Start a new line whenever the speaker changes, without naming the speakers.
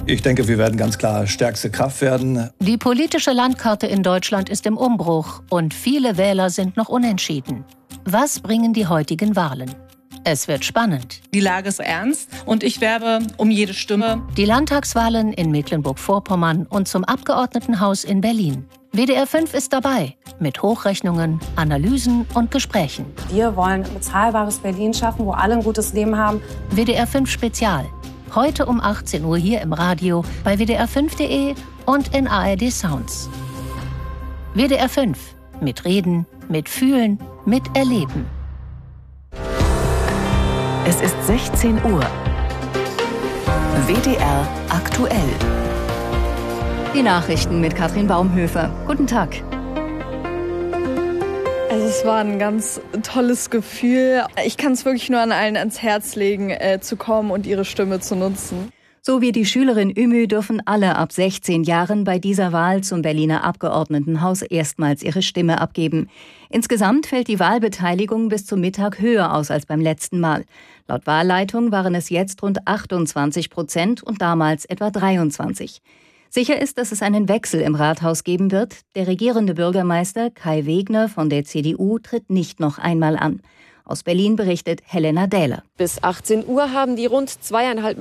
Ich denke, wir werden ganz klar stärkste Kraft werden.
Die politische Landkarte in Deutschland ist im Umbruch und viele Wähler sind noch unentschieden. Was bringen die heutigen Wahlen? Es wird spannend.
Die Lage ist ernst und ich werbe um jede Stimme.
Die Landtagswahlen in Mecklenburg-Vorpommern und zum Abgeordnetenhaus in Berlin. WDR 5 ist dabei mit Hochrechnungen, Analysen und Gesprächen.
Wir wollen ein bezahlbares Berlin schaffen, wo alle ein gutes Leben haben.
WDR 5 Spezial. Heute um 18 Uhr hier im Radio, bei wdr5.de und in ARD Sounds. WDR 5. Mit Reden, mit Fühlen, mit Erleben.
Es ist 16 Uhr. WDR aktuell.
Die Nachrichten mit Katrin Baumhöfer. Guten Tag.
Also es war ein ganz tolles Gefühl. Ich kann es wirklich nur an allen ans Herz legen, zu kommen und ihre Stimme zu nutzen.
So wie die Schülerin Ümü dürfen alle ab 16 Jahren bei dieser Wahl zum Berliner Abgeordnetenhaus erstmals ihre Stimme abgeben. Insgesamt fällt die Wahlbeteiligung bis zum Mittag höher aus als beim letzten Mal. Laut Wahlleitung waren es jetzt rund 28% und damals etwa 23%. Sicher ist, dass es einen Wechsel im Rathaus geben wird. Der regierende Bürgermeister Kai Wegner von der CDU tritt nicht noch einmal an. Aus Berlin berichtet Helena Dähler.
Bis 18 Uhr haben die rund 2,5